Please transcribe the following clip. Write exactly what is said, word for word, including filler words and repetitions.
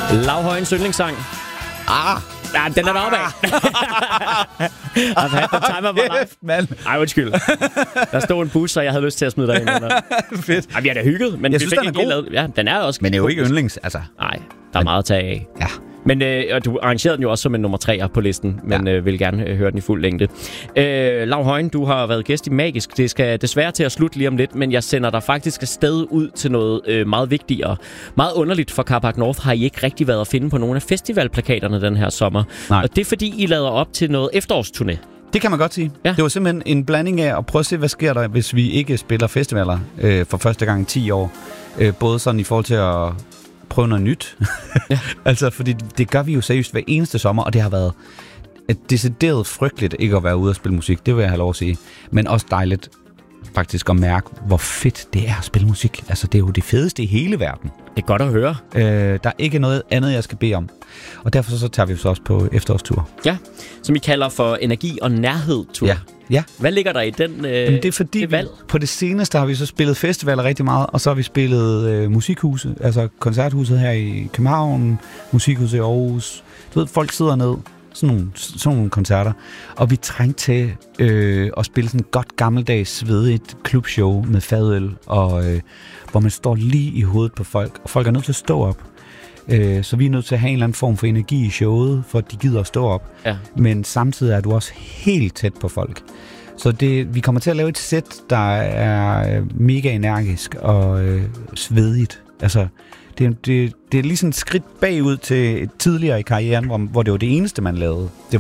Lavhøjens yndlingssang. Ah! Ja, den er deroppe af. Altså, the time of my life. Man. Ej, undskyld. Der stod en bus, og jeg havde lyst til at smide dig ind. Fedt. Ej, vi har da hygget, men jeg vi synes, fik den er ikke lige god. lavet... Ja, den er også... Men det er jo ikke yndlings, altså. Nej, der er meget at tage af. Ja. Men øh, og du arrangerede den jo også som en nummer treer på listen, men ja. øh, vil gerne øh, høre den i fuld længde. Øh, Lau Højen, du har været gæst i Magisk. Det skal desværre til at slutte lige om lidt, men jeg sender dig faktisk afsted ud til noget øh, meget vigtigere. Meget underligt, for Carpark North har I ikke rigtig været at finde på nogle af festivalplakaterne den her sommer. Nej. Og det er fordi, I lader op til noget efterårsturné. Det kan man godt sige. Ja. Det var simpelthen en blanding af at prøve at se, hvad sker der, hvis vi ikke spiller festivaler øh, for første gang i ti år. Øh, både sådan i forhold til at prøve noget nyt. Ja. Altså, fordi det gør vi jo seriøst hver eneste sommer, og det har været et decideret frygteligt ikke at være ude og spille musik. Det vil jeg have lov at sige. Men også dejligt faktisk at mærke, hvor fedt det er at spille musik. Altså, det er jo det fedeste i hele verden. Det er godt at høre. Øh, der er ikke noget andet, jeg skal bede om. Og derfor så tager vi så også på efterårstur. Ja, som I kalder for energi- og nærhed-tur. Ja. Ja. Hvad ligger der i den øh, Jamen, det er fordi, det valg? Vi, på det seneste har vi så spillet festivaler rigtig meget, og så har vi spillet øh, musikhuset, altså koncerthuset her i København, musikhuset i Aarhus. Du ved, folk sidder ned, sådan nogle, sådan nogle koncerter, og vi trængte til øh, at spille sådan et godt gammeldags svedigt klubshow med fadøl, og øh, hvor man står lige i hovedet på folk, og folk er nødt til at stå op. Øh, så vi er nødt til at have en eller anden form for energi i showet, for at de gider at stå op. Ja. Men samtidig er du også helt tæt på folk. Så det, vi kommer til at lave et sæt, der er mega energisk og øh, svedigt. Altså, det, det, det er lige sådan et skridt bagud til tidligere i karrieren, hvor, hvor det var det eneste, man lavede. Det